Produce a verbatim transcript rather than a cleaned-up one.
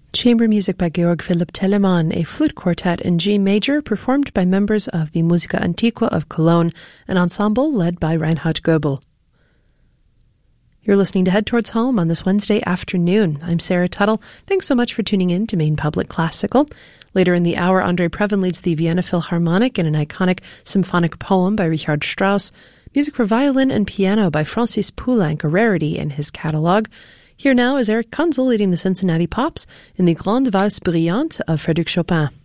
Chamber music by Georg Philipp Telemann, a flute quartet in G major performed by members of the Musica Antiqua of Cologne, an ensemble led by Reinhard Goebel. You're listening to Head Towards Home on this Wednesday afternoon. I'm Sarah Tuttle. Thanks so much for tuning in to Maine Public Classical. Later in the hour, Andre Previn leads the Vienna Philharmonic in an iconic symphonic poem by Richard Strauss. Music for violin and piano by Francis Poulenc, a rarity in his catalogue. Here now is Eric Kunzel leading the Cincinnati Pops in the Grande Valse Brillante of Frédéric Chopin.